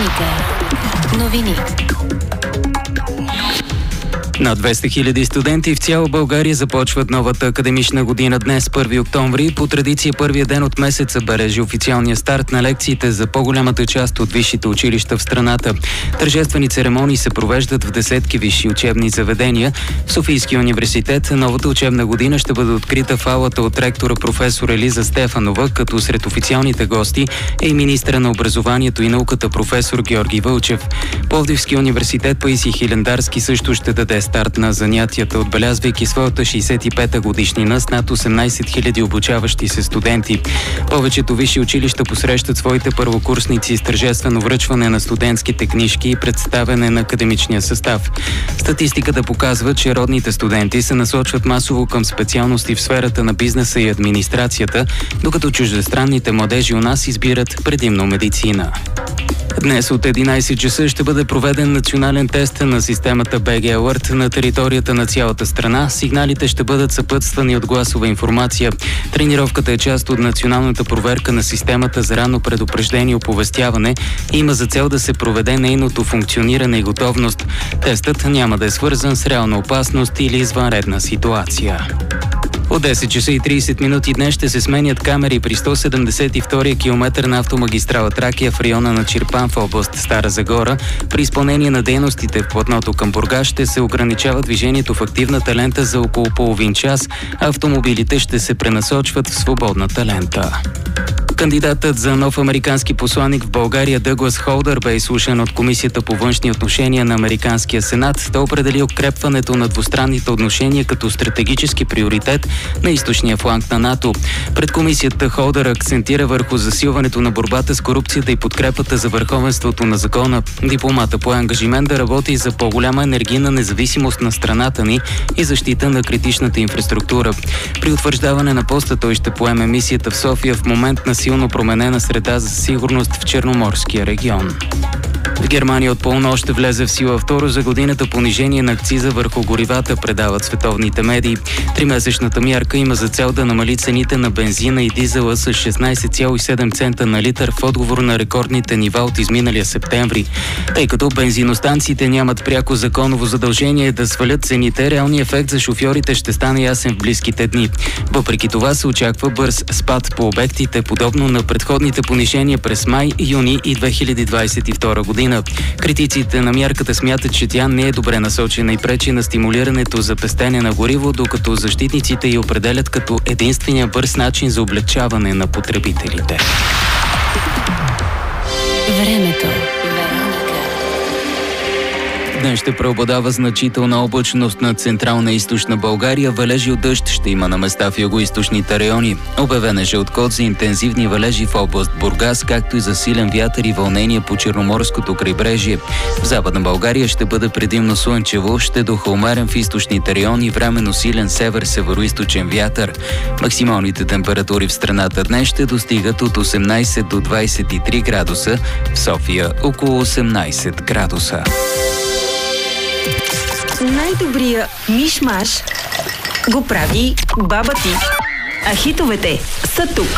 Вероника. Новини. Над 200 000 студенти в цяла България започват новата академична година днес, 1 октомври. По традиция първия ден от месеца бележи официалния старт на лекциите за по-голямата част от висшите училища в страната. Тържествени церемонии се провеждат в десетки висши учебни заведения. В Софийския университет новата учебна година ще бъде открита в аулата от ректора професор Елиза Стефанова, като сред официалните гости е и министъра на образованието и науката професор Георги Вълчев. Пловдивския университет Паисий Хилендарски също ще даде старт на занятията, отбелязвайки своята 65-та годишнина с над 18 000 обучаващи се студенти. Повечето висши училища посрещат своите първокурсници с тържествено връчване на студентските книжки и представяне на академичния състав. Статистиката показва, че родните студенти се насочват масово към специалности в сферата на бизнеса и администрацията, докато чуждестранните младежи у нас избират предимно медицина. Днес от 11 часа ще бъде проведен национален тест на системата BG Alert на територията на цялата страна. Сигналите ще бъдат съпътствани от гласова информация. Тренировката е част от националната проверка на системата за ранно предупреждение и оповестяване и има за цел да се проведе нейното функциониране и готовност. Тестът няма да е свързан с реална опасност или извънредна ситуация. От 10 часа и 30 минути днес ще се сменят камери при 172-я километър на автомагистрала Тракия в района на Чирпан в област Стара Загора. При изпълнение на дейностите в платното към Бургас ще се ограничава движението в активната лента за около половин час, а автомобилите ще се пренасочват в свободната лента. Кандидатът за нов американски посланик в България Дъглас Холдър бе изслушан от Комисията по външни отношения на Американския сенат. Той определи укрепването на двустранните отношения като стратегически приоритет на източния фланг на НАТО. Пред комисията Холдър акцентира върху засилването на борбата с корупцията и подкрепата за върховенството на закона. Дипломата пое ангажимент да работи за по-голяма енергийна независимост на страната ни и защита на критичната инфраструктура. При утвърждаване на поста той ще поеме мисията в София в момент на силно променена среда за сигурност в Черноморския регион. В Германия от полунощ ще влезе в сила второ за годината понижение на акциза върху горивата, предават световните медии. Тримесечната мярка има за цел да намали цените на бензина и дизела с 16,7 цента на литър в отговор на рекордните нива от изминалия септември. Тъй като бензиностанциите нямат пряко законово задължение да свалят цените, реалният ефект за шофьорите ще стане ясен в близките дни. Въпреки това се очаква бърз спад по обектите, подобно на предходните понижения през май, юни и 2022 година. Критиците на мярката смятат, че тя не е добре насочена и пречи на стимулирането за пестене на гориво, докато защитниците я определят като единствения бърз начин за облегчаване на потребителите. Времето. Днес ще преобладава значителна облачност над централна и източна България. Валежи от дъжд ще има на места в югоизточните райони. Обявен е жълт код за интензивни валежи в област Бургас, както и за силен вятър и вълнения по Черноморското крайбрежие. В Западна България ще бъде предимно слънчево, ще духа умерен в източните райони, временно силен север-североизточен вятър. Максималните температури в страната днес ще достигат от 18 до 23 градуса, в София около 18 градуса. Най-добрия миш-маш го прави баба ти. А хитовете са тук.